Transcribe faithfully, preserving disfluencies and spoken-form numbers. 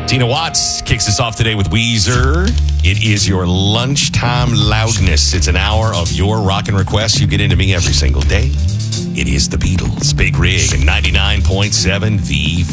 Tina Watts kicks us off today with Weezer. It is your lunchtime loudness. It's an hour of your rockin' requests. You get into me every single day. It is the Beatles. Big Rig, ninety-nine point seven The